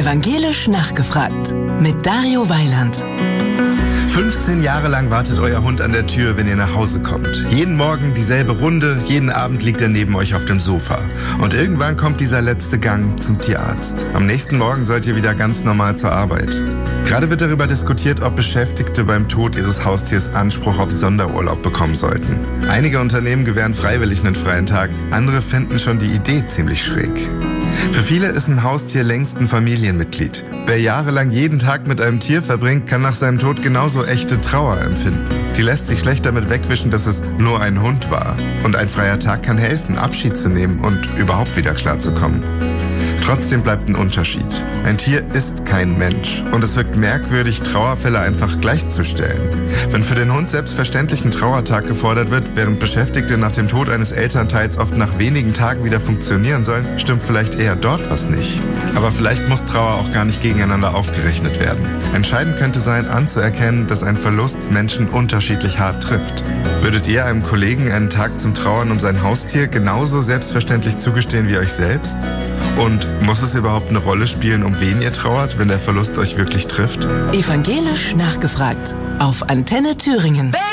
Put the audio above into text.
Evangelisch nachgefragt mit Dario Weiland. 15 Jahre lang wartet euer Hund an der Tür, wenn ihr nach Hause kommt. Jeden Morgen dieselbe Runde, jeden Abend liegt er neben euch auf dem Sofa. Und irgendwann kommt dieser letzte Gang zum Tierarzt. Am nächsten Morgen sollt ihr wieder ganz normal zur Arbeit. Gerade wird darüber diskutiert, ob Beschäftigte beim Tod ihres Haustiers Anspruch auf Sonderurlaub bekommen sollten. Einige Unternehmen gewähren freiwillig einen freien Tag, andere finden schon die Idee ziemlich schräg. Für viele ist ein Haustier längst ein Familienmitglied. Wer jahrelang jeden Tag mit einem Tier verbringt, kann nach seinem Tod genauso echte Trauer empfinden. Die lässt sich schlecht damit wegwischen, dass es nur ein Hund war. Und ein freier Tag kann helfen, Abschied zu nehmen und überhaupt wieder klarzukommen. Trotzdem bleibt ein Unterschied. Ein Tier ist kein Mensch und es wirkt merkwürdig, Trauerfälle einfach gleichzustellen. Wenn für den Hund selbstverständlich ein Trauertag gefordert wird, während Beschäftigte nach dem Tod eines Elternteils oft nach wenigen Tagen wieder funktionieren sollen, stimmt vielleicht eher dort was nicht. Aber vielleicht muss Trauer auch gar nicht gegeneinander aufgerechnet werden. Entscheidend könnte sein, anzuerkennen, dass ein Verlust Menschen unterschiedlich hart trifft. Würdet ihr einem Kollegen einen Tag zum Trauern um sein Haustier genauso selbstverständlich zugestehen wie euch selbst? Und muss es überhaupt eine Rolle spielen, um wen ihr trauert, wenn der Verlust euch wirklich trifft? Evangelisch nachgefragt auf Antenne Thüringen.